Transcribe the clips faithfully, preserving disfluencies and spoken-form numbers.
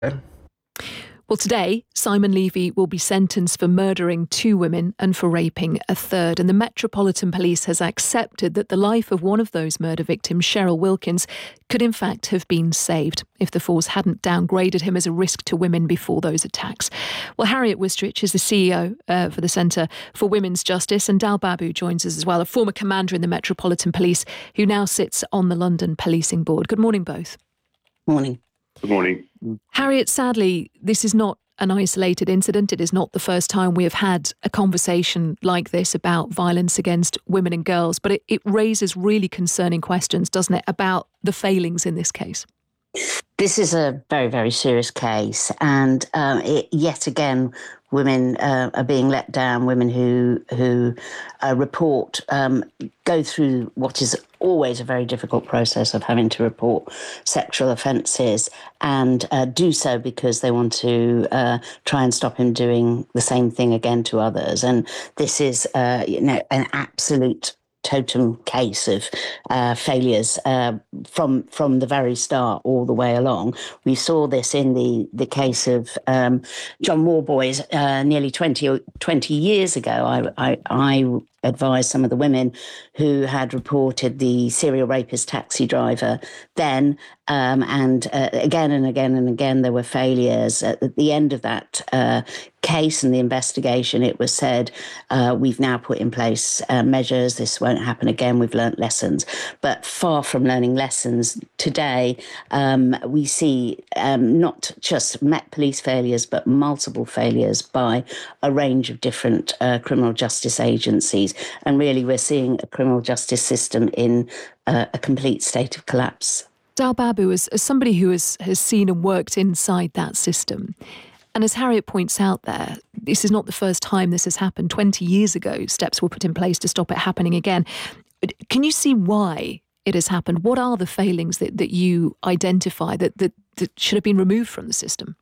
Well, today, Simon Levy will be sentenced for murdering two women and for raping a third. And the Metropolitan Police has accepted that the life of one of those murder victims, Cheryl Wilkins, could in fact have been saved if the force hadn't downgraded him as a risk to women before those attacks. Well, Harriet Wistrich is the C E O uh, for the Centre for Women's Justice, and Dal Babu joins us as well, a former commander in the Metropolitan Police who now sits on the London Policing Board. Good morning, both. Morning. Good morning. Harriet, sadly, this is not an isolated incident. It is not the first time we have had a conversation like this about violence against women and girls, but it, it raises really concerning questions, doesn't it, about the failings in this case? This is a very, very serious case, and um, it, yet again, women uh, are being let down. Women who who uh, report um, go through what is always a very difficult process of having to report sexual offences, and uh, do so because they want to uh, try and stop him doing the same thing again to others. And this is, uh, you know, an absolute totem case of uh, failures uh, from from the very start all the way along. We saw this in the the case of um, John Warboys uh, nearly twenty, twenty years ago. I, I, I advised some of the women who had reported the serial rapist taxi driver then, um, and uh, again and again and again there were failures. At the end of that uh, case and the investigation, it was said, uh, we've now put in place uh, measures, this won't happen again, we've learnt lessons. But far from learning lessons, today um, we see um, not just Met Police failures, but multiple failures by a range of different uh, criminal justice agencies. And really we're seeing a criminal justice system in uh, a complete state of collapse. Dal Babu, as, as somebody who has, has seen and worked inside that system, and as Harriet points out there, this is not the first time this has happened. twenty years ago, steps were put in place to stop it happening again. Can you see why it has happened? What are the failings that, that you identify that, that, that should have been removed from the system?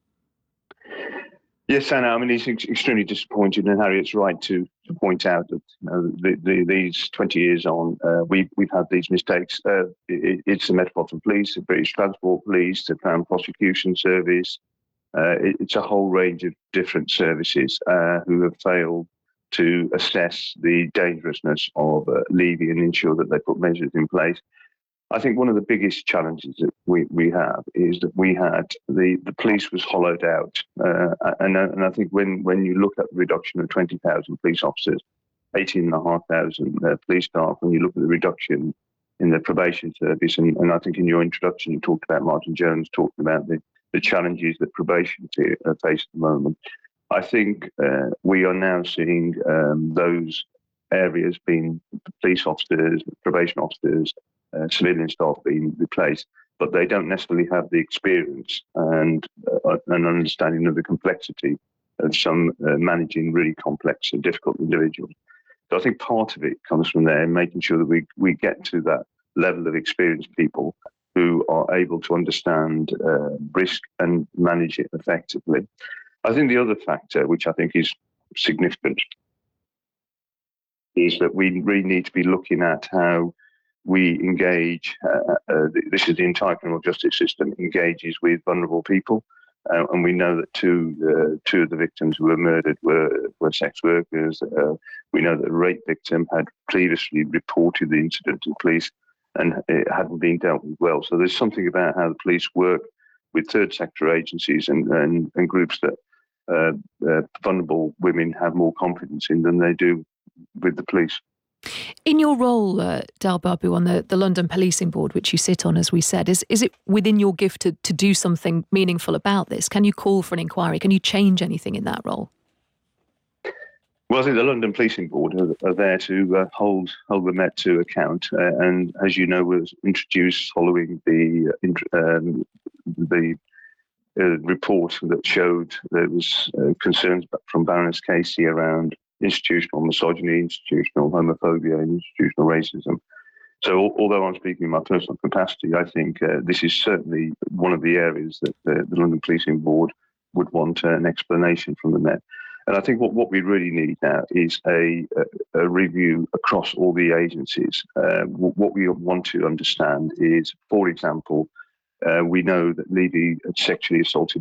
Yes, Anna, I mean, it's extremely disappointing, and Harriet's right to, to point out that you know, the, the, these twenty years on, uh, we, we've had these mistakes. Uh, it, it's the Metropolitan Police, the British Transport Police, the Crown Prosecution Service. Uh, it, it's a whole range of different services uh, who have failed to assess the dangerousness of uh, Levy and ensure that they put measures in place. I think one of the biggest challenges that we, we have is that we had the, the police was hollowed out. Uh, and, and I think when, when you look at the reduction of twenty thousand police officers, eighteen thousand five hundred uh, police staff, when you look at the reduction in the probation service, and, and I think in your introduction you talked about Martin Jones talking about the, the challenges that probation face at the moment. I think uh, we are now seeing um, those areas being police officers, probation officers, Uh, civilian staff being replaced, but they don't necessarily have the experience and uh, an understanding of the complexity of some uh, managing really complex and difficult individuals. So I think part of it comes from there, making sure that we, we get to that level of experienced people who are able to understand uh, risk and manage it effectively. I think the other factor, which I think is significant, is that we really need to be looking at how we engage, uh, uh, this is the entire criminal justice system, engages with vulnerable people. Uh, and we know that two, uh, two of the victims who were murdered were, were sex workers. Uh, we know that a rape victim had previously reported the incident to the police and it hadn't been dealt with well. So there's something about how the police work with third sector agencies and, and, and groups that uh, uh, vulnerable women have more confidence in than they do with the police. In your role, uh, Dal Babu, on the, the London Policing Board, which you sit on, as we said, is, is it within your gift to, to do something meaningful about this? Can you call for an inquiry? Can you change anything in that role? Well, I think the London Policing Board are, are there to uh, hold hold the Met to account. Uh, and as you know, was introduced following the, uh, um, the uh, report that showed there was uh, concerns from Baroness Casey around institutional misogyny, institutional homophobia, and institutional racism. So although I'm speaking in my personal capacity, I think uh, this is certainly one of the areas that the, the London Policing Board would want uh, an explanation from the Met. And I think what, what we really need now is a, a, a review across all the agencies. Uh, what we want to understand is, for example, uh, we know that Levy had sexually assaulted